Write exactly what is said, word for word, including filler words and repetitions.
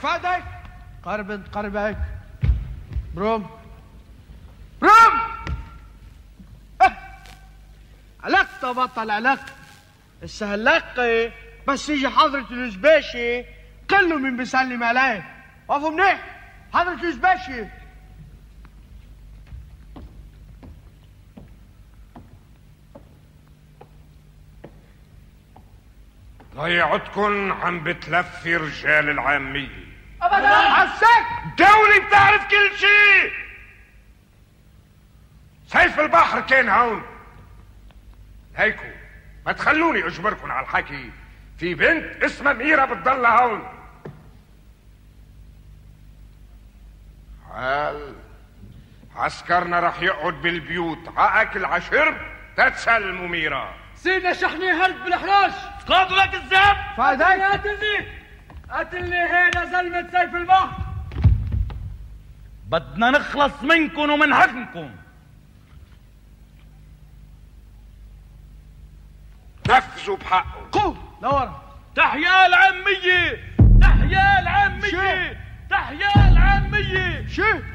فادك قرب قربك بروم بروم اه. علقت بطل علقت هسه هلق بس يجي حضرة الزباشي كله من بيسلم عليه وقفوا منيح حضرة الزباشي ضيعتكن عم بتلفي رجال العامية ابدا حسك دولي بتعرف كل شيء. سيف البحر كان هون هيكو ما تخلوني اجبركن على الحكي. في بنت اسمها ميرا بتضل هون. حال عسكرنا رح يقعد بالبيوت عاكل عشرب تتسلموا ميرا. سيدنا شحني هرب بالاحراج. قاضوا لك الذهب. فادك قاتلني قاتلني هيدا زلمة سيف البحر. بدنا نخلص منكم ومن حكمكم. نفذوا بحقه. قوم لورا. تحيا العامية تحيا العامية تحيا العامية. شو